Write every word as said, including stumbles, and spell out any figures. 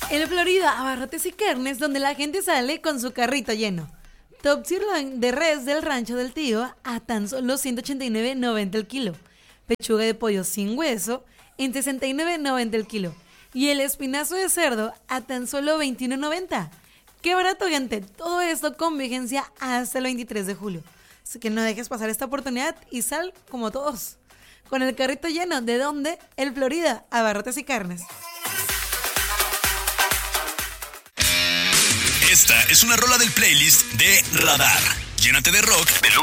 En Florida, abarrotes y carnes donde la gente sale con su carrito lleno. Top sirloin de res del rancho del tío a tan solo ciento ochenta y nueve noventa el kilo. Pechuga de pollo sin hueso en sesenta y nueve noventa el kilo. Y el espinazo de cerdo a tan solo veintiuno noventa. ¡Qué barato, gente! Todo esto con vigencia hasta el veintitrés de julio. Así que no dejes pasar esta oportunidad y sal como todos. Con el carrito lleno, ¿de dónde? El Florida, abarrotes y carnes. Esta es una rola del playlist de Radar. Llénate de rock de